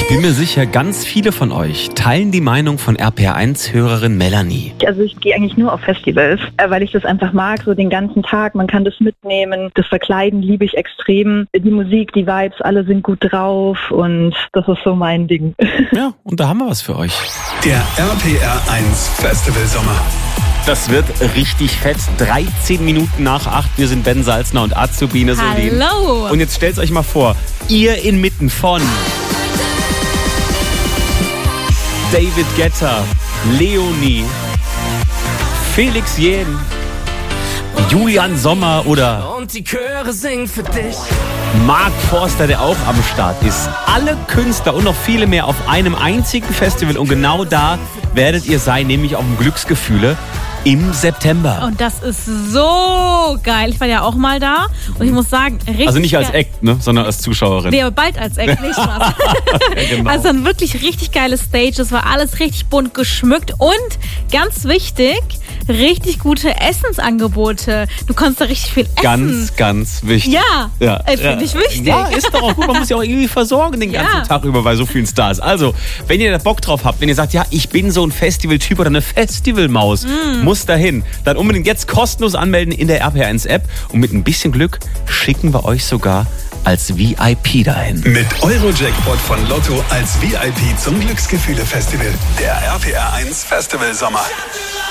bin mir sicher, ganz viele von euch teilen die Meinung von RPR1-Hörerin Melanie. Also ich gehe eigentlich nur auf Festivals, weil ich das einfach mag, so den ganzen Tag. Man kann das mitnehmen. Das Verkleiden liebe ich extrem. Die Musik, die Vibes, alle sind gut drauf und das ist so mein Ding. Ja, und da haben wir was für euch. Der RPR1 Festival Sommer. Das wird richtig fett. 13 Minuten nach 8. Wir sind Ben Salzner und Azubine Solin. Hallo. Und jetzt stellt euch mal vor, ihr inmitten von David Guetta, Leonie, Felix Jähn, Julian Sommer oder Und die Chöre singen für dich. Mark Forster, der auch am Start ist. Alle Künstler und noch viele mehr auf einem einzigen Festival. Und genau da werdet ihr sein, nämlich auf dem Glücksgefühle im September. Und das ist so geil. Ich war ja auch mal da und ich muss sagen, richtig Also nicht als geil. Act, ne, sondern als Zuschauerin. Nee, aber bald als Act, nicht Spaß. Genau. Also ein wirklich richtig geiles Stage. Es war alles richtig bunt geschmückt und ganz wichtig, richtig gute Essensangebote. Du konntest da richtig viel essen. Ganz, ganz wichtig. Ja, finde ich wichtig. Ja, ist doch auch gut. Man muss ja auch irgendwie versorgen den ganzen Tag über bei so vielen Stars. Also, wenn ihr da Bock drauf habt, wenn ihr sagt, ja, ich bin so ein Festivaltyp oder eine Festivalmaus, muss dahin, dann unbedingt jetzt kostenlos anmelden in der RPR1-App und mit ein bisschen Glück schicken wir euch sogar als VIP dahin. Mit Eurojackpot von Lotto als VIP zum Glücksgefühle Festival. Der RPR1 Festival Sommer.